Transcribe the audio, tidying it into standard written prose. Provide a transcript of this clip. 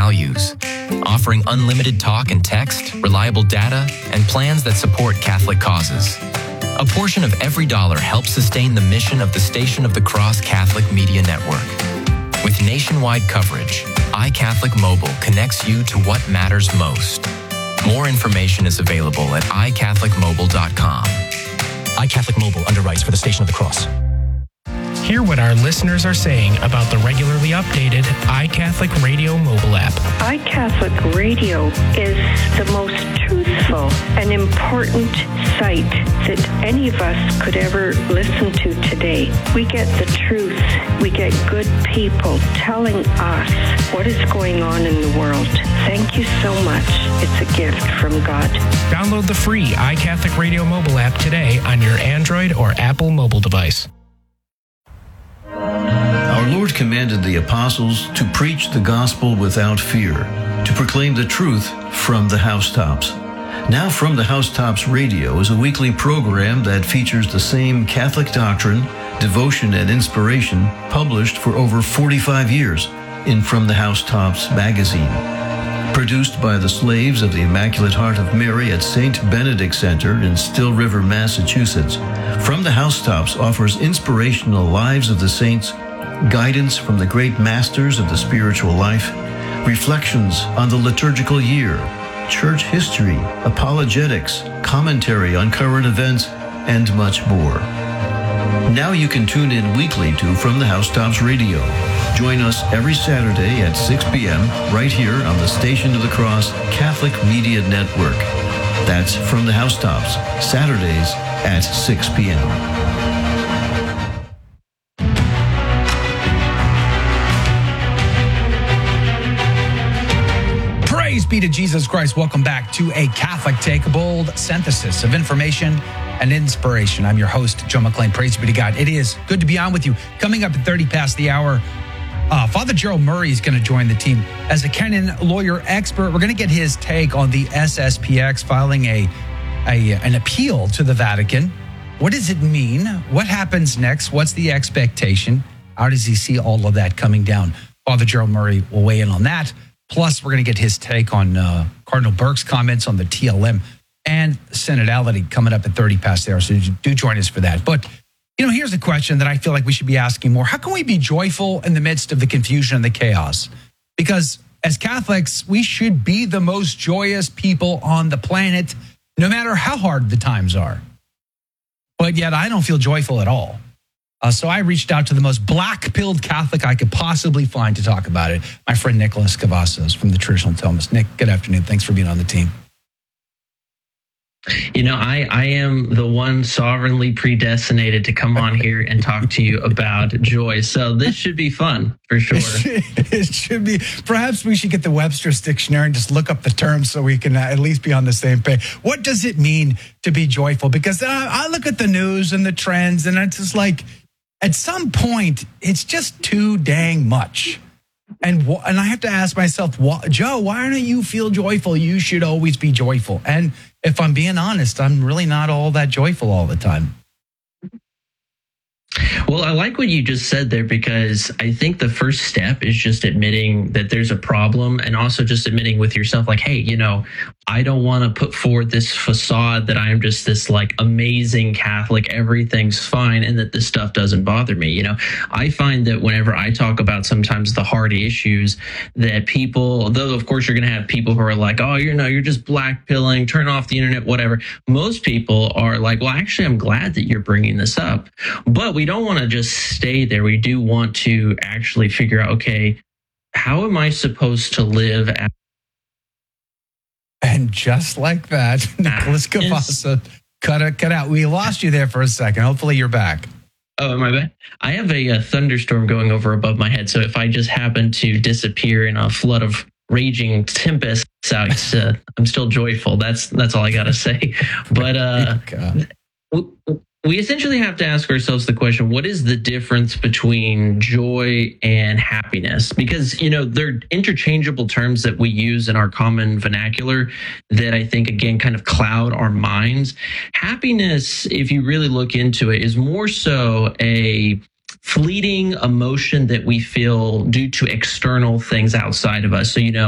values, offering unlimited talk and text, reliable data, and plans that support Catholic causes. A portion of every dollar helps sustain the mission of the Station of the Cross Catholic Media Network. With nationwide coverage, iCatholic Mobile connects you to what matters most. More information is available at iCatholicMobile.com. iCatholic Mobile underwrites for the Station of the Cross. Hear what our listeners are saying about the regularly updated iCatholic Radio mobile app. iCatholic Radio is the most truthful and important site that any of us could ever listen to today. We get the truth. We get good people telling us what is going on in the world. Thank you so much. It's a gift from God. Download the free iCatholic Radio mobile app today on your Android or Apple mobile device. Our Lord commanded the apostles to preach the gospel without fear, to proclaim the truth from the housetops. Now From the Housetops Radio is a weekly program that features the same Catholic doctrine, devotion, and inspiration published for over 45 years in From the Housetops magazine. Produced by the slaves of the Immaculate Heart of Mary at St. Benedict Center in Still River, Massachusetts, From the Housetops offers inspirational lives of the saints, guidance from the great masters of the spiritual life, reflections on the liturgical year, church history, apologetics, commentary on current events, and much more. Now you can tune in weekly to From the Housetops Radio. Join us every Saturday at 6 p.m. right here on the Station of the Cross Catholic Media Network. That's From the Housetops, Saturdays at 6 p.m. Praise be to Jesus Christ. Welcome back to A Catholic Take, a bold synthesis of information and inspiration. I'm your host, Joe McLean. Praise be to God. It is good to be on with you. Coming up at 30 past the hour, Father Gerald Murray is going to join the team as a canon lawyer expert. We're going to get his take on the SSPX filing an appeal to the Vatican. What does it mean? What happens next? What's the expectation? How does he see all of that coming down? Father Gerald Murray will weigh in on that. Plus, we're going to get his take on Cardinal Burke's comments on the TLM and synodality coming up at 30 past the hour. So do join us for that. But, here's a question that I feel like we should be asking more. How can we be joyful in the midst of the confusion and the chaos? Because as Catholics, we should be the most joyous people on the planet, no matter how hard the times are. But yet I don't feel joyful at all. So I reached out to the most black-pilled Catholic I could possibly find to talk about it, my friend Nicholas Cavazos from the Traditional Thomas. Nick, good afternoon. Thanks for being on the team. I am the one sovereignly predestinated to come on here and talk to you about joy. So this should be fun, for sure. It should be. Perhaps we should get the Webster's Dictionary and just look up the terms so we can at least be on the same page. What does it mean to be joyful? Because I look at the news and the trends, and it's just like, at some point, it's just too dang much. And I have to ask myself, Joe, why don't you feel joyful? You should always be joyful. And if I'm being honest, I'm really not all that joyful all the time. Well, I like what you just said there, because I think the first step is just admitting that there's a problem, and also just admitting with yourself, like, hey, I don't want to put forward this facade that I'm just this like amazing Catholic, everything's fine, and that this stuff doesn't bother me. I find that whenever I talk about sometimes the hard issues that people, though of course you're going to have people who are like, oh, you're just black pilling, turn off the internet, whatever. Most people are like, well, actually, I'm glad that you're bringing this up, but we don't want to just stay there. We do want to actually figure out, okay, how am I supposed to live? And just like that, Nicholas Cavazos cut out. We lost you there for a second. Hopefully you're back. Oh, am I back? I have a thunderstorm going over above my head, so if I just happen to disappear in a flood of raging tempests out, I'm still joyful. That's all I got to say. But we essentially have to ask ourselves the question, what is the difference between joy and happiness? Because, they're interchangeable terms that we use in our common vernacular that I think, again, kind of cloud our minds. Happiness, if you really look into it, is more so a fleeting emotion that we feel due to external things outside of us. So,